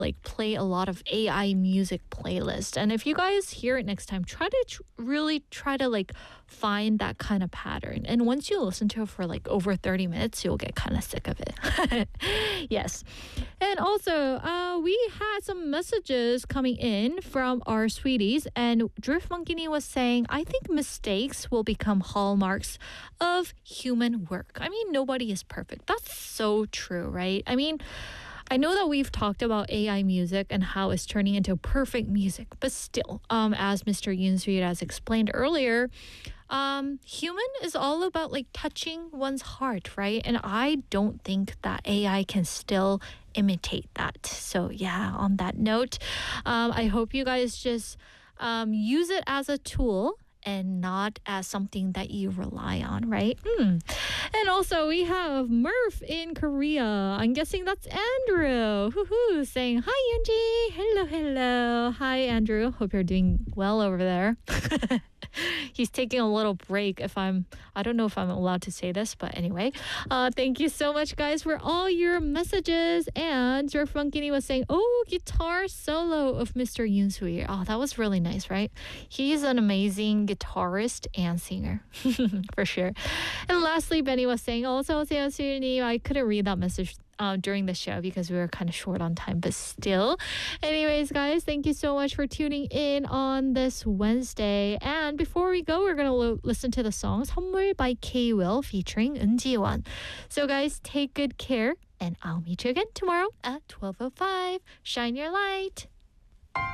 like play a lot of AI music playlist. And if you guys hear it next time, try to really try to like find that kind of pattern. And once you listen to it for like over 30 minutes, you'll get kind of sick of it. Yes. And also, we had some messages coming in from our sweeties, and Drift Monkey was saying, I think mistakes will become hallmarks of human work. I mean, nobody is perfect. That's so true, right? I mean, I know that we've talked about AI music and how it's turning into perfect music, but still, as Mr. Yoon Soo has explained earlier, human is all about like touching one's heart, right? And I don't think that AI can still imitate that. So yeah, on that note, I hope you guys just use it as a tool and not as something that you rely on, right? And also, we have Murph in Korea. I'm guessing that's Andrew. Hoo-hoo, saying, hi, Angie. Hello, hello. Hi, Andrew. Hope you're doing well over there. He's taking a little break. I don't know if I'm allowed to say this, but anyway. Thank you so much, guys, for all your messages. And your Funkini was saying, oh, guitar solo of Mr. Yoon Soo. Oh, that was really nice, right? He's an amazing guitarist and singer, for sure. And lastly, Benny was saying, also, I couldn't read that message during the show because we were kind of short on time, but still. Anyways, guys, thank you so much for tuning in on this Wednesday. And before we go, we're going to listen to the song 선물 by K-Will featuring Eun Ji-won. So guys, take good care, and I'll meet you again tomorrow at 12:05. Shine your light.